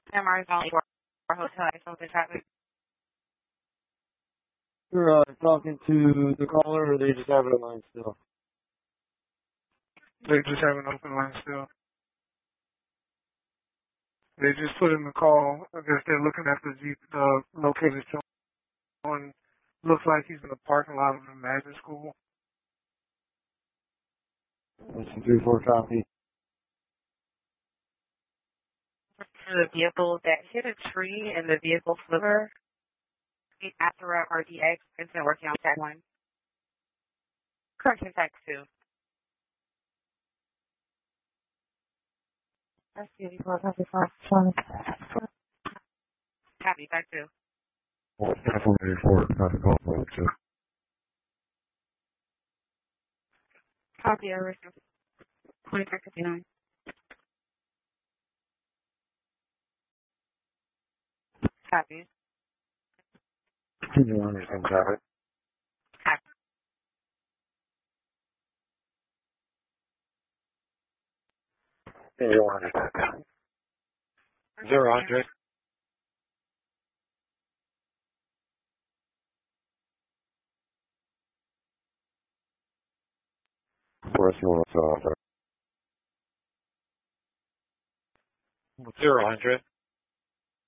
Samurai Valley or hotel I told the traffic. You're talking to the caller, or they just have it in line still? They just have an open line still. They just put in the call. I guess they're looking at the located showing. Looks like he's in the parking lot of the Magic School. 3-4 copy. The vehicle that hit a tree and the vehicle sliver after RDX has been working on tag 1. Correction tag 2. That's beautiful. Copy, tag 2. 4 copy, call 2. Copy, Arista. 2559. Copy. Continue on your same traffic. Copy. Continue on your traffic. 0-100. Forest North, 0-100.